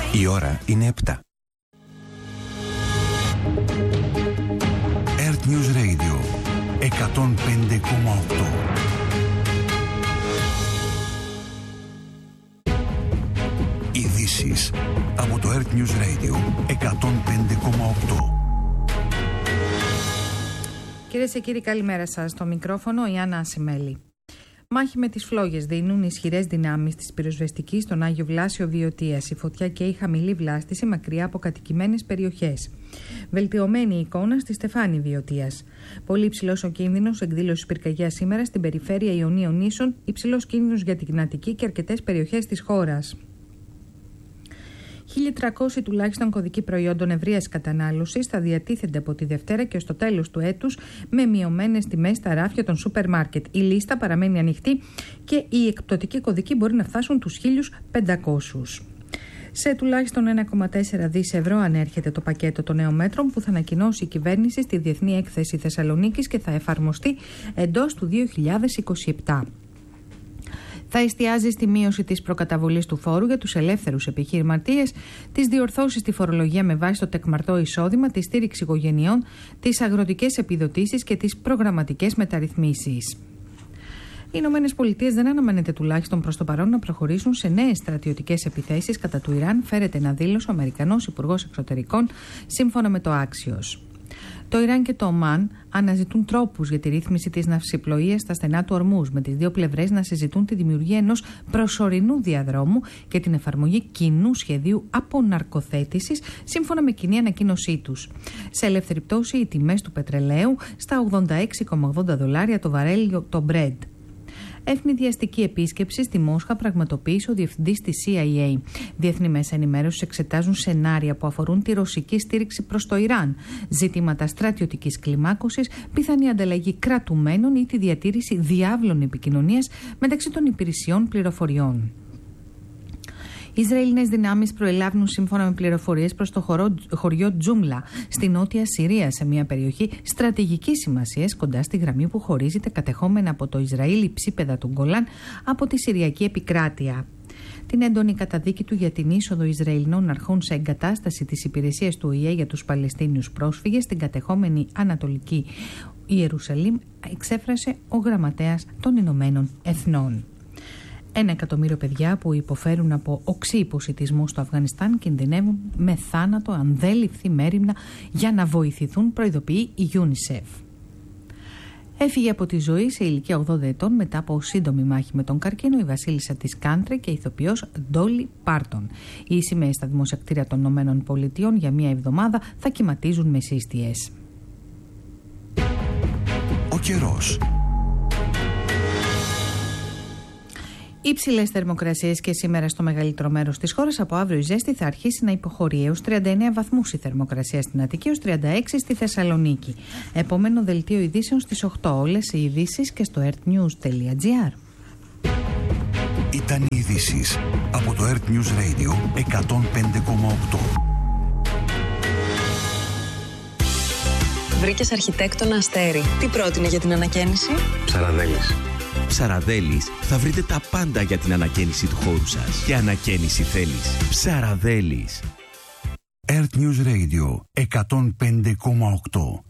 Η ώρα είναι 7. Earth News Radio 105,8. Ειδήσεις από το Earth News Radio 105,8. Κυρίες και κύριοι, καλημέρα σας. Στο μικρόφωνο η Άννα Ασημέλη. Μάχη με τις φλόγες δίνουν ισχυρές δυνάμεις της πυροσβεστικής στον Άγιο Βλάσιο Βιωτίας. Η φωτιά καίει χαμηλή βλάστηση μακριά από κατοικημένες περιοχές. Βελτιωμένη η εικόνα στη Στεφάνη Βιωτίας. Πολύ υψηλός ο κίνδυνος εκδήλωσης πυρκαγιάς σήμερα στην περιφέρεια Ιωνίων Νήσων, υψηλός κίνδυνος για την Αττική και αρκετές περιοχές της χώρας. 1.300 τουλάχιστον κωδικοί προϊόντων ευρείας κατανάλωσης θα διατίθενται από τη Δευτέρα και ως το τέλος του έτους με μειωμένες τιμές στα ράφια των σούπερ μάρκετ. Η λίστα παραμένει ανοιχτή και οι εκπτωτικοί κωδικοί μπορεί να φτάσουν τους 1.500. Σε τουλάχιστον 1,4 δις ευρώ ανέρχεται το πακέτο των νέων μέτρων που θα ανακοινώσει η κυβέρνηση στη Διεθνή Έκθεση Θεσσαλονίκης και θα εφαρμοστεί εντός του 2027. Θα εστιάζει στη μείωση της προκαταβολής του φόρου για τους ελεύθερους επιχειρηματίες, τις διορθώσεις στη φορολογία με βάση το τεκμαρτό εισόδημα, τη στήριξη οικογενειών, τις αγροτικές επιδοτήσεις και τις προγραμματικές μεταρρυθμίσεις. Οι Ηνωμένες Πολιτείες δεν αναμένεται τουλάχιστον προς το παρόν να προχωρήσουν σε νέες στρατιωτικές επιθέσεις κατά του Ιράν, φέρεται να δήλωσε ο Αμερικανός Υπουργός Εξωτερικών, σύμφωνα με το Axios. Το Ιράν και το Ομάν αναζητούν τρόπους για τη ρύθμιση της ναυσιπλοείας στα στενά του Ορμούζ, με τις δύο πλευρές να συζητούν τη δημιουργία ενός προσωρινού διαδρόμου και την εφαρμογή κοινού σχεδίου αποναρκοθέτησης, σύμφωνα με κοινή ανακοίνωσή τους. Σε ελεύθερη πτώση, οι τιμές του πετρελαίου στα $86,80 το βαρέλιο το Brent. Ευνηδιαστική επίσκεψη στη Μόσχα πραγματοποίησε ο διευθυντής της CIA. Διεθνή μέσα ενημέρωσης εξετάζουν σενάρια που αφορούν τη ρωσική στήριξη προς το Ιράν, ζητήματα στρατιωτικής κλιμάκωσης, πιθανή ανταλλαγή κρατουμένων ή τη διατήρηση διάβλων επικοινωνίας μεταξύ των υπηρεσιών πληροφοριών. Οι Ισραηλινές δυνάμεις προελάβουν σύμφωνα με πληροφορίες προς το χωριό Τζούμλα στη νότια Συρία, σε μια περιοχή στρατηγικής σημασίας κοντά στη γραμμή που χωρίζεται κατεχόμενα από το Ισραήλ υψίπεδα του Γκολάν από τη Συριακή επικράτεια. Την έντονη καταδίκη του για την είσοδο Ισραηλινών αρχών σε εγκατάσταση της υπηρεσίας του ΟΗΕ για τους Παλαιστίνιους πρόσφυγες στην κατεχόμενη Ανατολική Ιερουσαλήμ εξέφρασε ο Γραμματέας των Ηνωμένων Εθνών. 1 εκατομμύριο παιδιά που υποφέρουν από οξύ υποσιτισμό στο Αφγανιστάν κινδυνεύουν με θάνατο αν δεν ληφθεί μέριμνα για να βοηθηθούν, προειδοποιεί η UNICEF. Έφυγε από τη ζωή σε ηλικία 80 ετών μετά από σύντομη μάχη με τον καρκίνο η βασίλισσα της country και ηθοποιός Ντόλι Πάρτον. Οι σημαίες στα δημοσιακτήρια των ΗΠΑ για μία εβδομάδα θα κυματίζουν με σύστιες. Ο καιρός. Υψηλές θερμοκρασίες και σήμερα στο μεγαλύτερο μέρος της χώρας. Από αύριο η ζέστη θα αρχίσει να υποχωρεί έως 39 βαθμούς η θερμοκρασία στην Αττική, έως 36 στη Θεσσαλονίκη. Επόμενο δελτίο ειδήσεων στις 8. Όλες οι ειδήσεις και στο earthnews.gr. Ήταν οι ειδήσεις από το Earth News Radio 105,8. Βρήκες αρχιτέκτονα Αστέρι. Τι πρότεινε για την ανακαίνιση? Ψαραδέλης. Ψαραδέλης, θα βρείτε τα πάντα για την ανακαίνιση του χώρου σας. Και ανακαίνιση θέλεις. Ψαραδέλης. Earth News Radio 105,8.